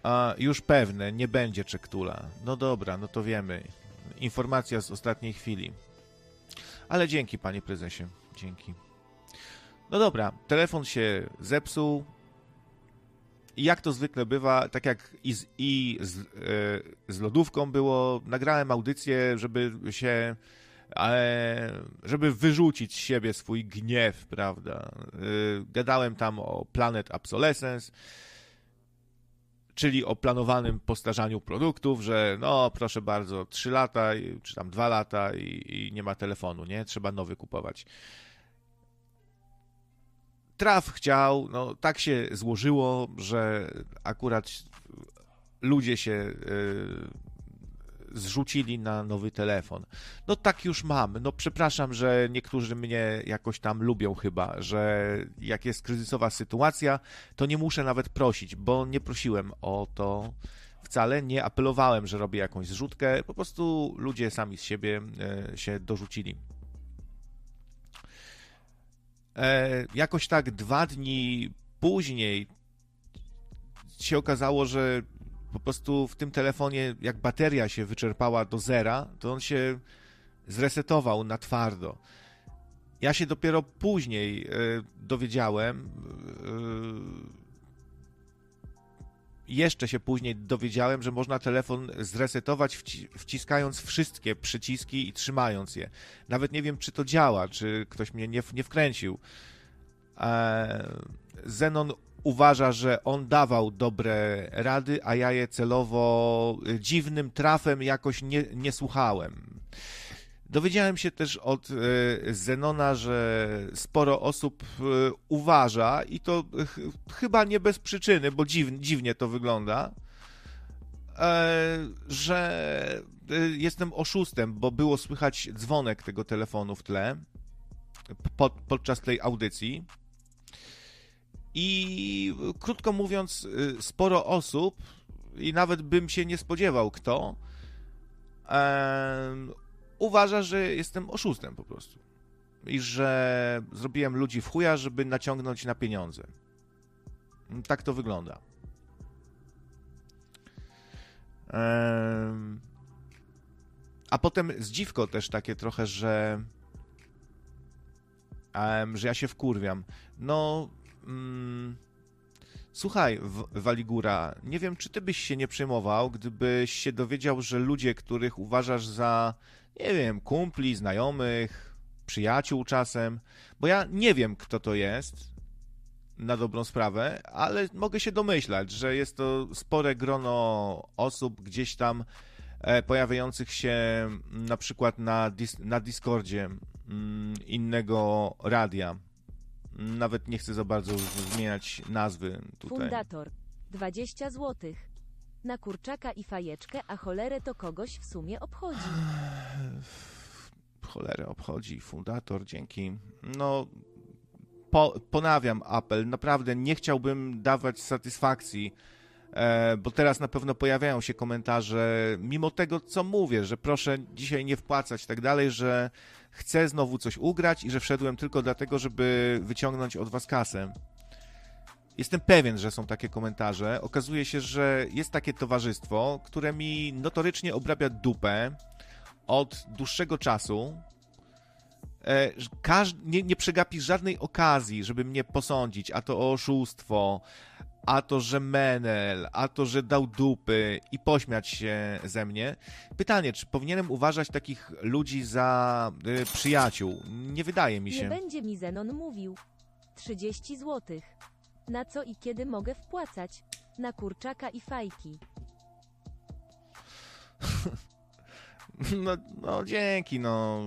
A już pewne, nie będzie Czektula. No dobra, no to wiemy. Informacja z ostatniej chwili. Ale dzięki, panie prezesie. Dzięki. No dobra, telefon się zepsuł. I jak to zwykle bywa, tak jak z lodówką było, nagrałem audycję, żeby wyrzucić z siebie swój gniew, prawda? Gadałem tam o Planet Obsolescence, czyli o planowanym postarzaniu produktów, że no proszę bardzo, 3 lata, czy tam 2 lata i nie ma telefonu, nie? Trzeba nowy kupować. Traf chciał, no tak się złożyło, że akurat ludzie się zrzucili na nowy telefon. No tak już mam. No przepraszam, że niektórzy mnie jakoś tam lubią chyba, że jak jest kryzysowa sytuacja, to nie muszę nawet prosić, bo nie prosiłem o to wcale, nie apelowałem, że robię jakąś zrzutkę, po prostu ludzie sami z siebie się dorzucili. Jakoś tak 2 dni później się okazało, że po prostu w tym telefonie, jak bateria się wyczerpała do zera, to on się zresetował na twardo. Ja się dopiero później dowiedziałem, jeszcze się później dowiedziałem, że można telefon zresetować wciskając wszystkie przyciski i trzymając je. Nawet nie wiem, czy to działa, czy ktoś mnie nie wkręcił. Zenon uważa, że on dawał dobre rady, a ja je celowo dziwnym trafem jakoś nie słuchałem. Dowiedziałem się też od Zenona, że sporo osób uważa, i to chyba nie bez przyczyny, bo dziwnie to wygląda, że jestem oszustem, bo było słychać dzwonek tego telefonu w tle podczas tej audycji. I krótko mówiąc, sporo osób, i nawet bym się nie spodziewał kto, uważa, że jestem oszustem po prostu. I że zrobiłem ludzi w chuja, żeby naciągnąć na pieniądze. Tak to wygląda. A potem zdziwko też takie trochę, że ja się wkurwiam. No, słuchaj, Waligura, nie wiem, czy ty byś się nie przejmował, gdybyś się dowiedział, że ludzie, których uważasz za, nie wiem, kumpli, znajomych, przyjaciół czasem, bo ja nie wiem, kto to jest, na dobrą sprawę, ale mogę się domyślać, że jest to spore grono osób gdzieś tam pojawiających się na przykład na Discordzie innego radia. Nawet nie chcę za bardzo zmieniać nazwy tutaj. Fundator. 20 zł. Na kurczaka i fajeczkę, a cholerę to kogoś w sumie obchodzi. Cholerę obchodzi. Fundator, dzięki. No, ponawiam apel. Naprawdę nie chciałbym dawać satysfakcji, bo teraz na pewno pojawiają się komentarze, mimo tego, co mówię, że proszę dzisiaj nie wpłacać i tak dalej, że chcę znowu coś ugrać i że wszedłem tylko dlatego, żeby wyciągnąć od was kasę. Jestem pewien, że są takie komentarze. Okazuje się, że jest takie towarzystwo, które mi notorycznie obrabia dupę od dłuższego czasu. Nie przegapi żadnej okazji, żeby mnie posądzić, a to o oszustwo, a to, że menel, a to, że dał dupy i pośmiać się ze mnie. Pytanie, czy powinienem uważać takich ludzi za przyjaciół? Nie wydaje mi się. Nie będzie mi Zenon mówił. 30 zł. Na co i kiedy mogę wpłacać? Na kurczaka i fajki. No dzięki, no.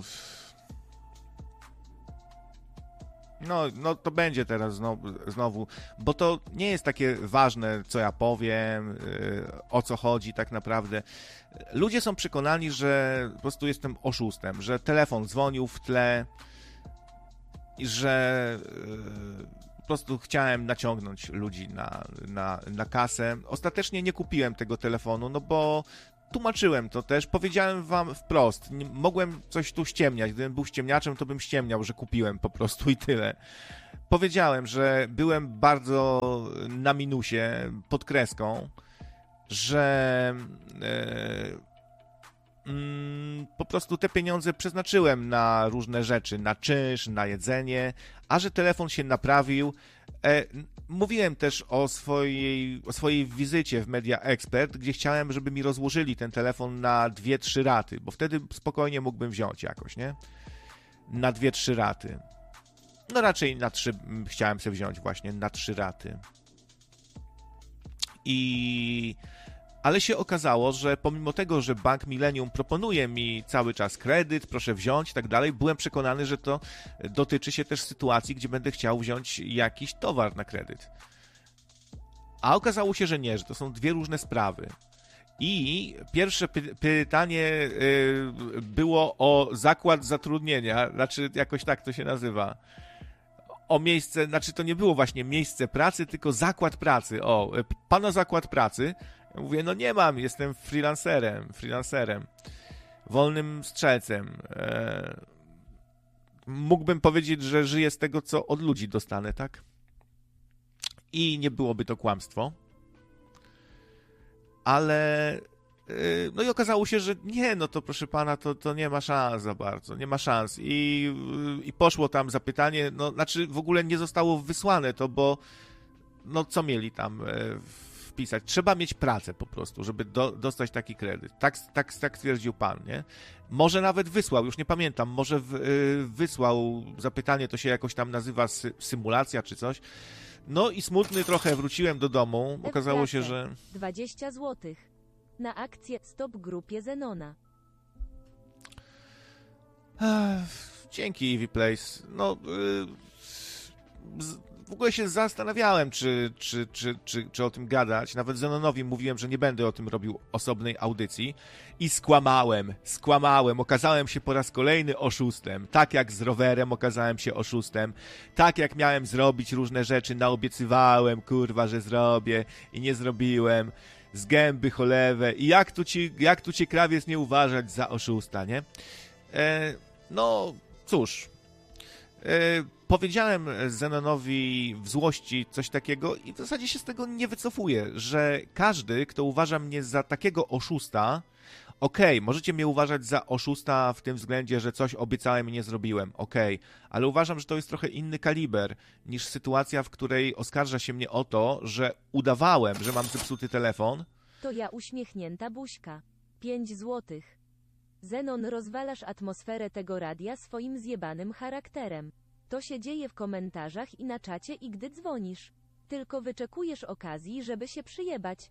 No to będzie teraz znowu, bo to nie jest takie ważne, co ja powiem, o co chodzi tak naprawdę. Ludzie są przekonani, że po prostu jestem oszustem, że telefon dzwonił w tle i że po prostu chciałem naciągnąć ludzi na kasę. Ostatecznie nie kupiłem tego telefonu, no bo tłumaczyłem to też, powiedziałem wam wprost, mogłem coś tu ściemniać, gdybym był ściemniaczem, to bym ściemniał, że kupiłem po prostu i tyle. Powiedziałem, że byłem bardzo na minusie, pod kreską że po prostu te pieniądze przeznaczyłem na różne rzeczy, na czynsz, na jedzenie, a że telefon się naprawił. Mówiłem też o swojej wizycie w Media Expert, gdzie chciałem, żeby mi rozłożyli ten telefon na 2-3 raty, bo wtedy spokojnie mógłbym wziąć jakoś, nie? Na 2-3 raty. No raczej na 3 chciałem sobie wziąć właśnie, na 3 raty. Ale się okazało, że pomimo tego, że Bank Millennium proponuje mi cały czas kredyt, proszę wziąć i tak dalej, byłem przekonany, że to dotyczy się też sytuacji, gdzie będę chciał wziąć jakiś towar na kredyt. A okazało się, że nie, że to są dwie różne sprawy. I pierwsze pytanie było o zakład zatrudnienia, znaczy jakoś tak to się nazywa. O miejsce, znaczy to nie było właśnie miejsce pracy, tylko zakład pracy. O, pana zakład pracy. Mówię, no nie mam, jestem freelancerem, wolnym strzelcem. Mógłbym powiedzieć, że żyję z tego, co od ludzi dostanę, tak? I nie byłoby to kłamstwo. Ale no i okazało się, że nie, no to proszę pana, to nie ma szans za bardzo, nie ma szans. I poszło tam zapytanie, no znaczy w ogóle nie zostało wysłane to, bo no co mieli tam wpisać? Trzeba mieć pracę po prostu, żeby dostać taki kredyt. Tak stwierdził pan, nie? Może nawet wysłał, już nie pamiętam, może wysłał zapytanie, to się jakoś tam nazywa symulacja czy coś. No i smutny trochę wróciłem do domu, okazało się, że... 20 zł. Na akcję Stop grupie Zenona. Dzięki, Eevee Place. No, w ogóle się zastanawiałem, czy o tym gadać. Nawet Zenonowi mówiłem, że nie będę o tym robił osobnej audycji. I skłamałem. Okazałem się po raz kolejny oszustem. Tak jak z rowerem okazałem się oszustem. Tak jak miałem zrobić różne rzeczy, naobiecywałem, kurwa, że zrobię i nie zrobiłem. Z gęby cholewe. I jak tu ci krawiec nie uważać za oszusta, nie? No, cóż... Powiedziałem Zenonowi w złości coś takiego i w zasadzie się z tego nie wycofuję, że każdy, kto uważa mnie za takiego oszusta, okej, możecie mnie uważać za oszusta w tym względzie, że coś obiecałem i nie zrobiłem, okej, ale uważam, że to jest trochę inny kaliber niż sytuacja, w której oskarża się mnie o to, że udawałem, że mam zepsuty telefon. To ja uśmiechnięta buźka. 5 złotych. Zenon, rozwalasz atmosferę tego radia swoim zjebanym charakterem. To się dzieje w komentarzach i na czacie i gdy dzwonisz. Tylko wyczekujesz okazji, żeby się przyjebać.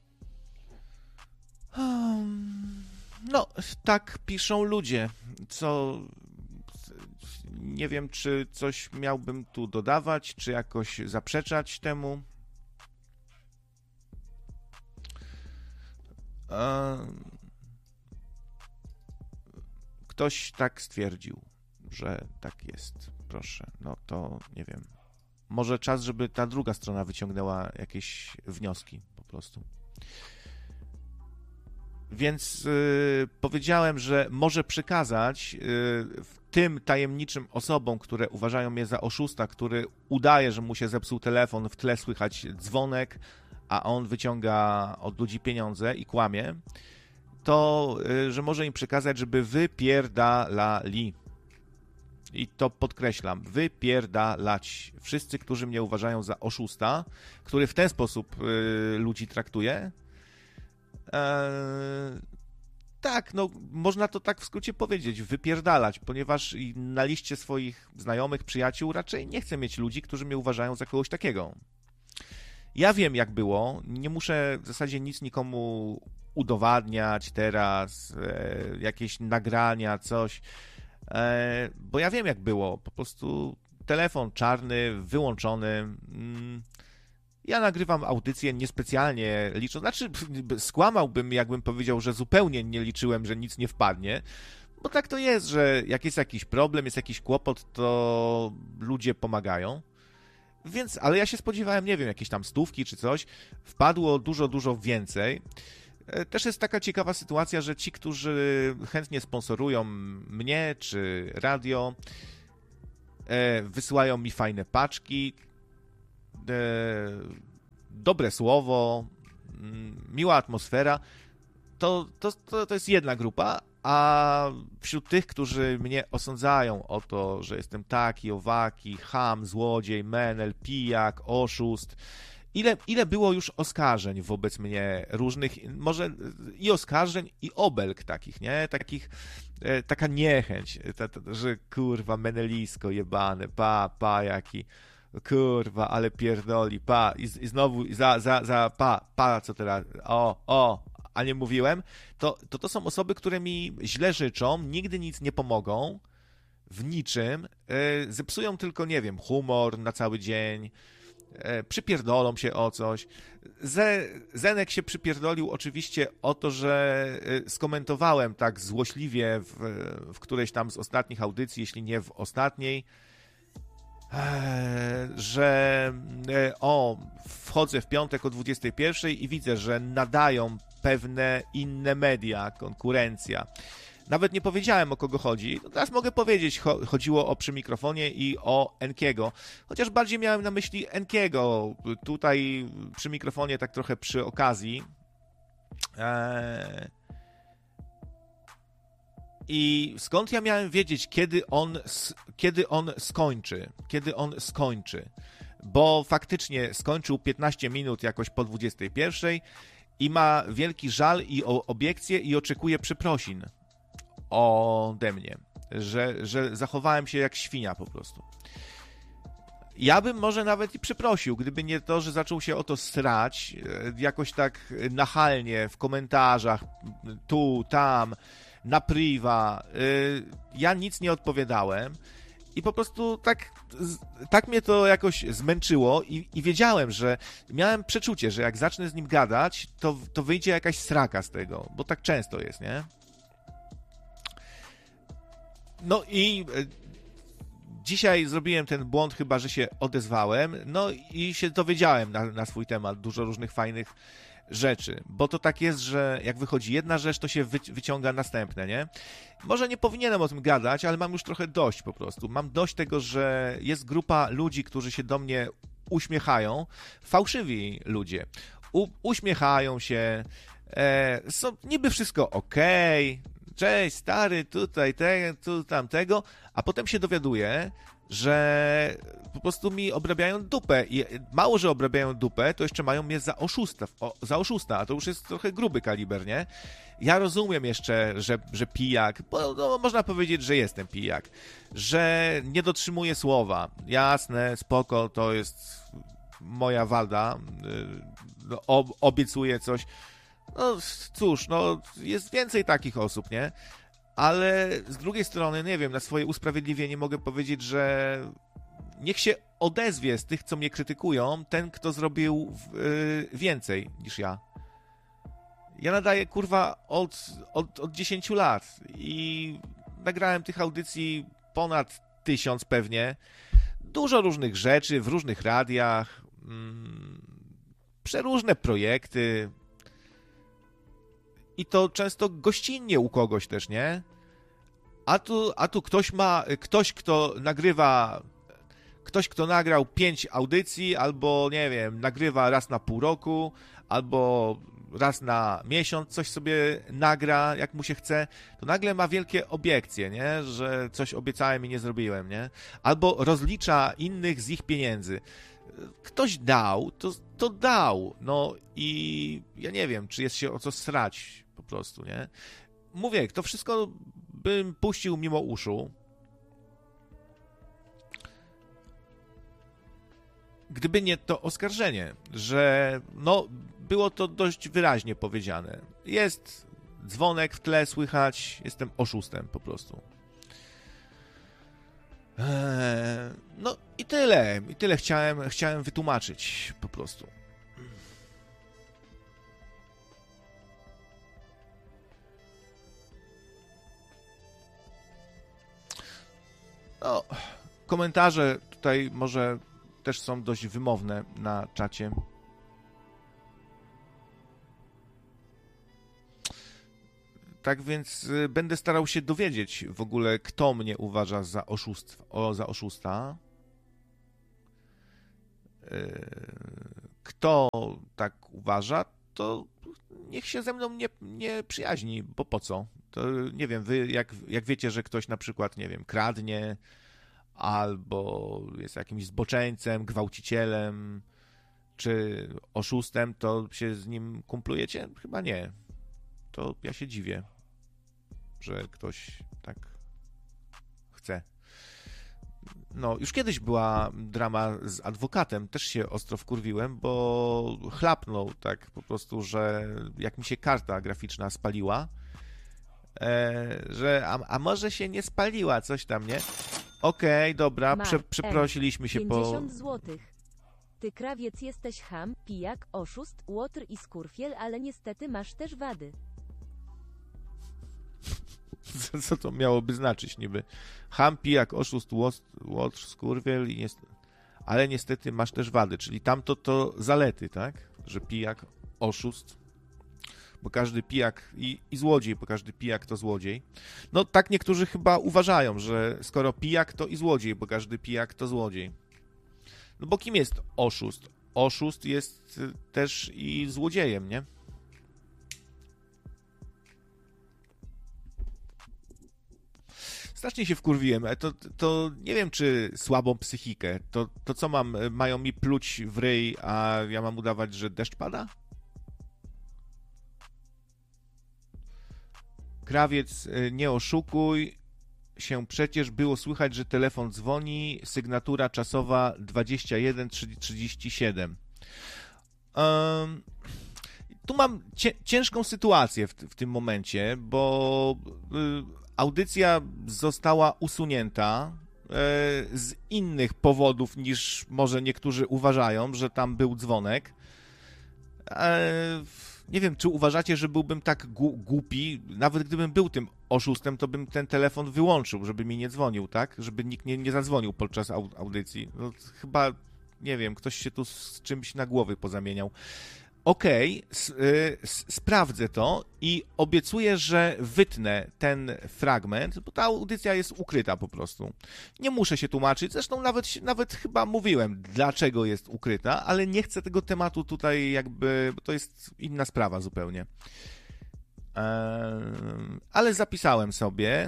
No, tak piszą ludzie, co... Nie wiem, czy coś miałbym tu dodawać, czy jakoś zaprzeczać temu. Ktoś tak stwierdził, że tak jest. Proszę, no to nie wiem. Może czas, żeby ta druga strona wyciągnęła jakieś wnioski po prostu. Więc powiedziałem, że może przekazać tym tajemniczym osobom, które uważają mnie za oszusta, który udaje, że mu się zepsuł telefon, w tle słychać dzwonek, a on wyciąga od ludzi pieniądze i kłamie, to, że może im przekazać, żeby wypierdalali. I to podkreślam, wypierdalać. Wszyscy, którzy mnie uważają za oszusta, który w ten sposób ludzi traktuje, tak, no można to tak w skrócie powiedzieć, wypierdalać, ponieważ na liście swoich znajomych, przyjaciół raczej nie chcę mieć ludzi, którzy mnie uważają za kogoś takiego. Ja wiem, jak było, nie muszę w zasadzie nic nikomu udowadniać teraz, jakieś nagrania, coś, bo ja wiem, jak było, po prostu telefon czarny, wyłączony. Ja nagrywam audycję niespecjalnie licząc, znaczy skłamałbym, jakbym powiedział, że zupełnie nie liczyłem, że nic nie wpadnie, bo tak to jest, że jak jest jakiś problem, jest jakiś kłopot, to ludzie pomagają. Więc, ale ja się spodziewałem, nie wiem, jakieś tam 100 czy coś, wpadło dużo więcej. Też jest taka ciekawa sytuacja, że ci, którzy chętnie sponsorują mnie czy radio, wysyłają mi fajne paczki, dobre słowo, miła atmosfera, to jest jedna grupa, a wśród tych, którzy mnie osądzają o to, że jestem taki, owaki, cham, złodziej, menel, pijak, oszust, ile było już oskarżeń wobec mnie różnych, może i oskarżeń, i obelg takich, nie? Taka niechęć, że kurwa, menelisko jebane, jaki, kurwa, ale pierdoli, i znowu co teraz, a nie mówiłem, to są osoby, które mi źle życzą, nigdy nic nie pomogą, w niczym, zepsują tylko, nie wiem, humor na cały dzień, przypierdolą się o coś. Zenek się przypierdolił oczywiście o to, że skomentowałem tak złośliwie w którejś tam z ostatnich audycji, jeśli nie w ostatniej, że wchodzę w piątek o 21 i widzę, że nadają pewne inne media, konkurencja. Nawet nie powiedziałem, o kogo chodzi. Teraz mogę powiedzieć, chodziło o Przy Mikrofonie i o Enkiego. Chociaż bardziej miałem na myśli Enkiego. Tutaj Przy Mikrofonie tak trochę przy okazji. I skąd ja miałem wiedzieć, kiedy on skończy? Bo faktycznie skończył 15 minut jakoś po 21 i ma wielki żal i obiekcje i oczekuje przeprosin ode mnie, że zachowałem się jak świnia po prostu. Ja bym może nawet i przeprosił, gdyby nie to, że zaczął się o to srać jakoś tak nachalnie w komentarzach, tu, tam, na priwa. Ja nic nie odpowiadałem i po prostu tak mnie to jakoś zmęczyło i wiedziałem, że miałem przeczucie, że jak zacznę z nim gadać, to wyjdzie jakaś sraka z tego, bo tak często jest, nie? No i dzisiaj zrobiłem ten błąd, chyba że się odezwałem, no i się dowiedziałem na swój temat dużo różnych fajnych rzeczy, bo to tak jest, że jak wychodzi jedna rzecz, to się wyciąga następne, nie? Może nie powinienem o tym gadać, ale mam już trochę dość po prostu. Mam dość tego, że jest grupa ludzi, którzy się do mnie uśmiechają, fałszywi ludzie. Uśmiechają się, są niby wszystko okej, cześć, stary, tutaj tu tamtego, a potem się dowiaduję, że po prostu mi obrabiają dupę i mało, że obrabiają dupę, to jeszcze mają mnie za oszusta, a to już jest trochę gruby kaliber, nie? Ja rozumiem jeszcze, że pijak, bo no, można powiedzieć, że jestem pijak, że nie dotrzymuję słowa, jasne, spoko, to jest moja wada, obiecuję coś, no cóż, no jest więcej takich osób, nie? Ale z drugiej strony, nie wiem, na swoje usprawiedliwienie mogę powiedzieć, że niech się odezwie z tych, co mnie krytykują, ten, kto zrobił więcej niż ja. Ja nadaję, kurwa, od 10 lat i nagrałem tych audycji ponad 1000 pewnie. Dużo różnych rzeczy w różnych radiach, przeróżne projekty. I to często gościnnie u kogoś też, nie? A tu ktoś, kto nagrał 5 audycji, albo, nie wiem, nagrywa raz na pół roku, albo raz na miesiąc coś sobie nagra, jak mu się chce, to nagle ma wielkie obiekcje, nie? Że coś obiecałem i nie zrobiłem, nie? Albo rozlicza innych z ich pieniędzy. Ktoś dał, to dał, no i ja nie wiem, czy jest się o co srać po prostu, nie? Mówię, to wszystko bym puścił mimo uszu, gdyby nie to oskarżenie, że no, było to dość wyraźnie powiedziane. Jest dzwonek w tle słychać, jestem oszustem po prostu. No i tyle chciałem wytłumaczyć po prostu. No, komentarze tutaj może też są dość wymowne na czacie. Tak więc będę starał się dowiedzieć w ogóle, kto mnie uważa za oszusta. Kto tak uważa, to niech się ze mną nie przyjaźni, bo po co? To nie wiem, wy jak wiecie, że ktoś na przykład, nie wiem, kradnie albo jest jakimś zboczeńcem, gwałcicielem czy oszustem, to się z nim kumplujecie? Chyba nie. To ja się dziwię, że ktoś tak chce. No, już kiedyś była drama z adwokatem, też się ostro wkurwiłem, bo chlapnął tak po prostu, że jak mi się karta graficzna spaliła, że a może się nie spaliła, coś tam, nie? Okej, dobra, przeprosiliśmy się 50 złotych. Ty, krawiec, jesteś cham, pijak, oszust, łotr i skurwiel, ale niestety masz też wady. Co to miałoby znaczyć niby? Cham, pijak, oszust, łotr, skurwiel, ale niestety masz też wady, czyli tamto to zalety, tak? Że pijak, oszust, bo każdy pijak i złodziej, bo każdy pijak to złodziej. No tak niektórzy chyba uważają, że skoro pijak to i złodziej, bo każdy pijak to złodziej. No bo kim jest oszust? Oszust jest też i złodziejem, nie? Strasznie się wkurwiłem, ale to nie wiem, czy słabą psychikę. To co mają mi pluć w ryj, a ja mam udawać, że deszcz pada? Krawiec, nie oszukuj się, przecież było słychać, że telefon dzwoni, sygnatura czasowa 21:37. Tu mam ciężką sytuację w tym momencie, bo audycja została usunięta z innych powodów niż może niektórzy uważają, że tam był dzwonek. Nie wiem, czy uważacie, że byłbym tak głupi, nawet gdybym był tym oszustem, to bym ten telefon wyłączył, żeby mi nie dzwonił, tak? Żeby nikt nie zadzwonił podczas audycji. No, chyba, nie wiem, ktoś się tu z czymś na głowy pozamieniał. Okej, sprawdzę to i obiecuję, że wytnę ten fragment, bo ta audycja jest ukryta po prostu. Nie muszę się tłumaczyć, zresztą nawet chyba mówiłem, dlaczego jest ukryta, ale nie chcę tego tematu tutaj jakby, bo to jest inna sprawa zupełnie. Ale zapisałem sobie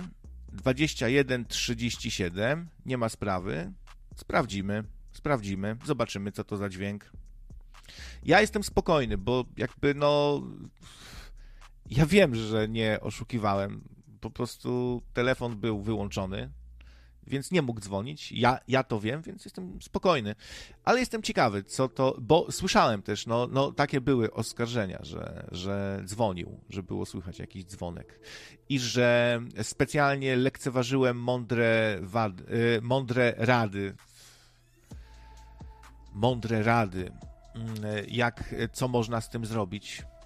21:37, nie ma sprawy, sprawdzimy, zobaczymy, co to za dźwięk. Ja jestem spokojny, bo jakby ja wiem, że nie oszukiwałem. Po prostu telefon był wyłączony, więc nie mógł dzwonić. Ja to wiem, więc jestem spokojny. Ale jestem ciekawy, co to, bo słyszałem też, takie były oskarżenia, że dzwonił, że było słychać jakiś dzwonek i że specjalnie lekceważyłem mądre rady, co można z tym zrobić.